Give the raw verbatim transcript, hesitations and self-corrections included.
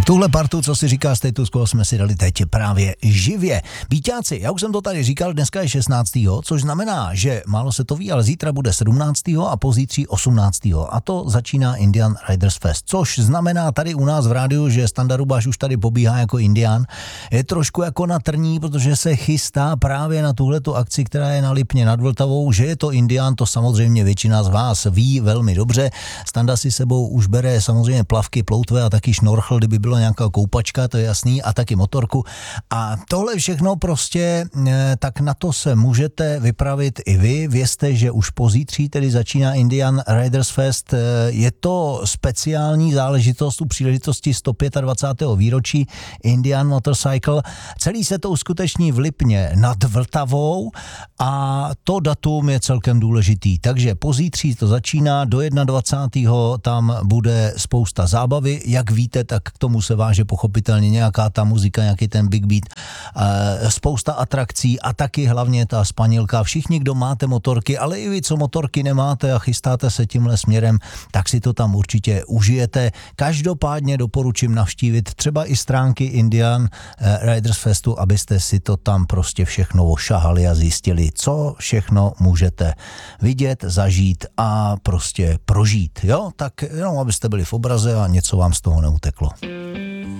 Tuhle partu, co si říká Status Quo, jsme si dali teď právě živě. Víťáci, já už jsem to tady říkal, dneska je šestnáctého což znamená, že málo se to ví, ale zítra bude sedmnáctého a pozítří osmnáctého A to začíná Indian Riders Fest, což znamená tady u nás v rádiu, že Standa Rubáš už tady pobíhá jako Indián. Je trošku jako na trní, protože se chystá právě na tuhletu akci, která je na Lipně nad Vltavou, že je to Indián, to samozřejmě většina z vás ví velmi dobře. Standa si sebou už bere samozřejmě plavky, ploutve a taky šnorchl, kdyby bylo nějaká koupačka, to je jasný, a taky motorku. A tohle všechno prostě, tak na to se můžete vypravit i vy. Vězte, že už pozítří tedy začíná Indian Riders Fest. Je to speciální záležitost u příležitosti sto dvacátého pátého výročí Indian Motorcycle. Celý se to uskuteční v Lipně nad Vltavou a to datum je celkem důležitý. Takže pozítří to začíná, do dvacátého prvního tam bude spousta zábavy. Jak víte, tak k tomu se váže pochopitelně nějaká ta muzika, nějaký ten big beat, spousta atrakcí a taky hlavně ta Spanilka. Všichni, kdo máte motorky, ale i vy, co motorky nemáte a chystáte se tímhle směrem, tak si to tam určitě užijete. Každopádně doporučím navštívit třeba i stránky Indian Riders Festu, abyste si to tam prostě všechno ošahali a zjistili, co všechno můžete vidět, zažít a prostě prožít. Jo, tak jenom abyste byli v obraze a něco vám z toho neuteklo.